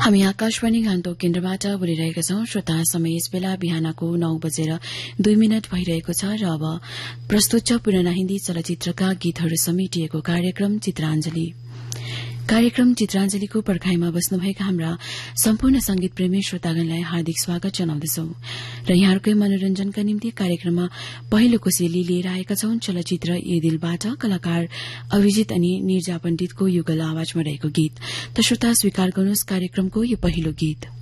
हामी आकाशवाणी गान्तोक केन्द्रबाट बोलिरहेका छौं। श्रोता समय यस बेला बिहानको 9:02 भइरहेको छ र अब प्रस्तुत छ पुराना हिन्दी चलचित्रका गीतहरू समेटिएको कार्यक्रम चित्राञ्जलीको पर्खाइमा बस्नुभएका हाम्रा सम्पूर्ण संगीत प्रेमी श्रोतागणलाई हार्दिक स्वागत जनाउँदछौ र यहाँहरूकै मनोरञ्जनका निम्ति कार्यक्रममा पहिलो कोसेली लिएर आएका छौं चलचित्र ए दिलबाट कलाकार अभिजित अनि निर्जा पण्डितको युगल आवाजमा रहेको गीत। त श्रोता स्वीकार गर्नुहोस् कार्यक्रमको यो पहिलो गीत।